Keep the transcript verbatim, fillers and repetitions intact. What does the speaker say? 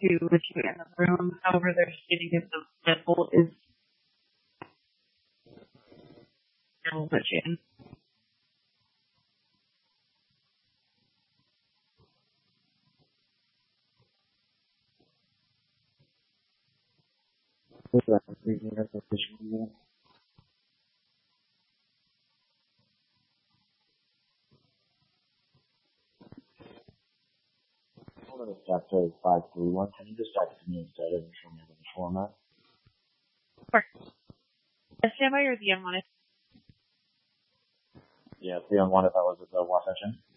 to the two in the room. However, they're stating that the level is religion. Chapter five three one. Can you just text me instead and show me the format? Sure. Stand by or the unwanted? Yeah, three on one if that was the one session.